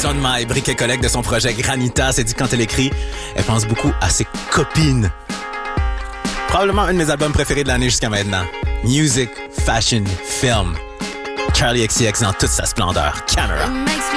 Son Mai, brique et collègue de son projet Granita, s'est dit quand elle écrit, elle pense beaucoup à ses copines. Probablement un de mes albums préférés de l'année jusqu'à maintenant. Music, fashion, film. Charlie XCX dans toute sa splendeur. Camera.